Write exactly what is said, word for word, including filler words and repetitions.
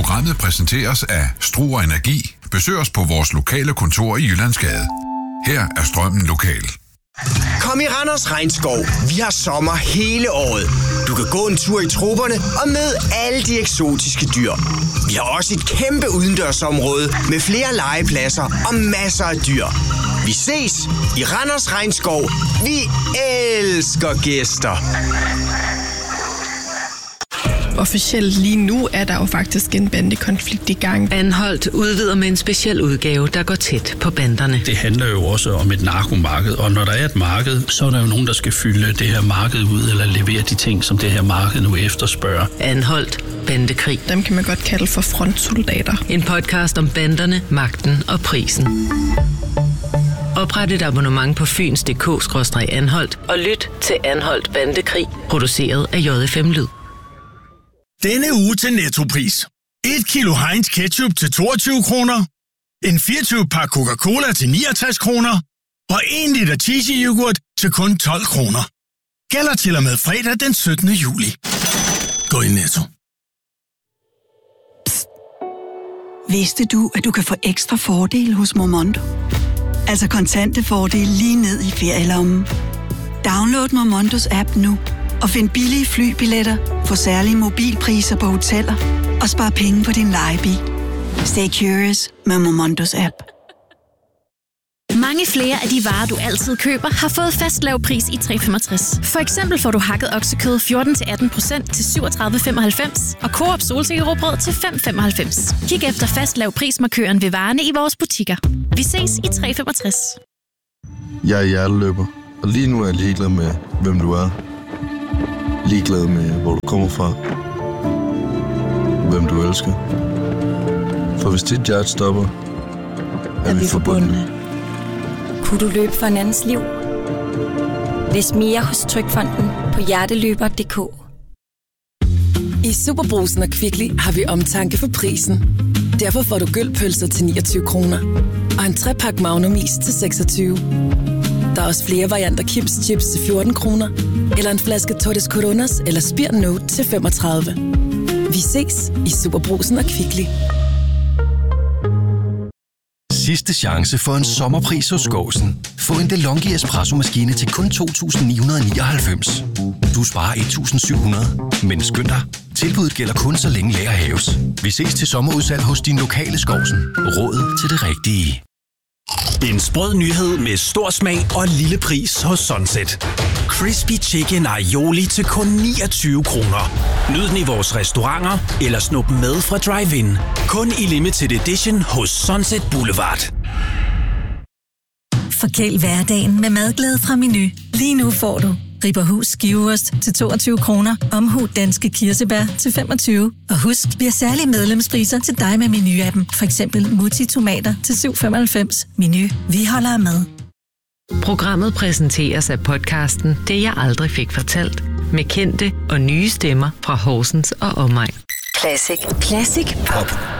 Programmet præsenteres af Struer Energi. Besøg os på vores lokale kontor i Jyllandsgade. Her er strømmen lokal. Kom i Randers Regnskov. Vi har sommer hele året. Du kan gå en tur i troperne og møde alle de eksotiske dyr. Vi har også et kæmpe udendørsområde med flere legepladser og masser af dyr. Vi ses i Randers Regnskov. Vi elsker gæster. Officielt lige nu er der jo faktisk en bandekonflikt i gang. Anholdt udvider med en speciel udgave, der går tæt på banderne. Det handler jo også om et narkomarked, og når der er et marked, så er der jo nogen, der skal fylde det her marked ud, eller levere de ting, som det her marked nu efterspørger. Anholdt bandekrig. Dem kan man godt kalde for frontsoldater. En podcast om banderne, magten og prisen. Opret et abonnement på fyns punktum d k skråstreg anholdt og lyt til Anholdt Bandekrig, produceret af J F M Lyd. Denne uge til Nettopris. et kilo Heinz ketchup til toogtyve kroner, en fireogtyve pakke Coca-Cola til niogtres kroner og en liter cheesy yoghurt til kun tolv kroner. Gælder til og med fredag den syttende juli. Gå i Netto. Psst. Vidste du, at du kan få ekstra fordele hos Momondo? Altså kontante fordele lige ned i ferielommen. Download Momondos app nu og find billige flybilletter, få særlige mobilpriser på hoteller og spar penge på din lejebil. Stay curious med Momondos app. Mange flere af de varer, du altid køber, har fået fast lav pris i tre femogtres. For eksempel får du hakket oksekød fjorten til atten procent til syvogtredive femoghalvfems og Coop solsikkerrugbrød til fem femoghalvfems. Kig efter fast lav prismarkøren ved varerne i vores butikker. Vi ses i tre femogtres. Jeg er hjerteløber, og lige nu er jeg ligeglad med, hvem du er. Ligeglad med, hvor du kommer fra. Hvem du elsker. For hvis dit hjerte stopper, er, er vi forbundne. Kunne du løbe for en andens liv? Læs mere hos Trygfonden på hjerteløber punktum d k. I Superbrugsen og Kvickly har vi omtanke for prisen. Derfor får du gølpølser til niogtyve kroner. Og en trepak Magnum-is til seksogtyve. Der er også flere varianter Kims Chips til fjorten kroner. Eller en flaske Tortes Coronas eller Spir Note til femogtredive. Vi ses i Superbrugsen og Kvickly. Sidste chance for en sommerpris hos Gåsen. Få en DeLonghi Espresso-maskine til kun to tusind ni hundrede nioghalvfems. Du sparer et tusind syv hundrede, men skynd dig. Tilbuddet gælder kun så længe lager haves. Vi ses til sommerudsalg hos din lokale Skovsen. Råd til det rigtige. En sprød nyhed med stor smag og lille pris hos Sunset. Crispy Chicken Aioli til kun niogtyve kroner. Nyd den i vores restauranter eller snup med fra Drive-In. Kun i limited edition hos Sunset Boulevard. Forkæl hverdagen med madglæde fra Meny. Lige nu får du Ribberhus skiveost til toogtyve kroner, Omhu danske kirsebær til femogtyve. Og husk, vi har særlige medlemspriser til dig med Meny-appen. For eksempel Mutti tomater til syv femoghalvfems. Meny, vi holder af mad. Programmet præsenteres af podcasten Det jeg aldrig fik fortalt. Med kendte og nye stemmer fra Horsens og omegn. Classic. Classic Pop.